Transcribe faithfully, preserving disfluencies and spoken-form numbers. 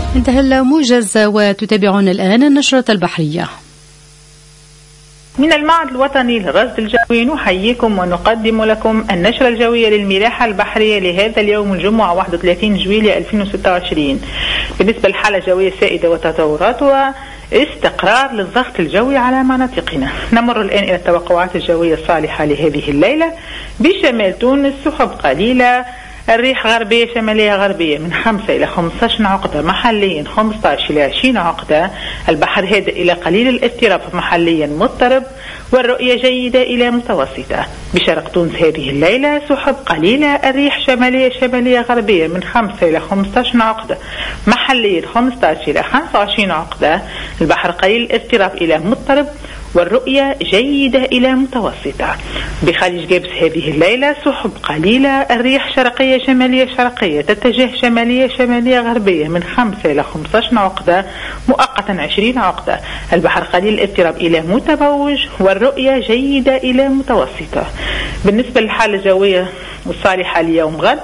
انتهى الموجز وتتابعون الآن النشرة البحرية. من المعهد الوطني للرصد الجوي نحييكم ونقدم لكم النشرة الجوية للملاحة البحرية لهذا اليوم الجمعة واحد وثلاثين جويلية ألفين وستة وعشرين. بالنسبة للحالة الجوية السائدة وتطوراتها، استقرار للضغط الجوي على مناطقنا. نمر الآن إلى التوقعات الجوية الصالحة لهذه الليلة. بشمال تونس سحب قليلة، الريح غربية شمالية غربية من خمسة إلى خمسة عشر عقدة، محليا خمسة عشر إلى عشرين عقدة. البحر هادئ إلى قليل الاضطراب، محليا مضطرب، والرؤية جيدة إلى متوسطة. بشرق تونس هذه الليلة سحب قليلة، الريح شمالية شمالية غربية من خمسة إلى خمسة عشر عقدة، محليا خمسة عشر إلى خمسة وعشرين عقدة. البحر قليل الاضطراب إلى مضطرب، والرؤية جيدة إلى متوسطة. بخليج جابس هذه الليلة سحب قليلة، الريح شرقية شمالية شرقية تتجه شمالية شمالية غربية من خمسة إلى خمسة عشر عقدة، مؤقتا عشرين عقدة. البحر قليل الاضطراب إلى متموج، والرؤية جيدة إلى متوسطة. بالنسبة للحالة الجوية الصالحة ليوم غد،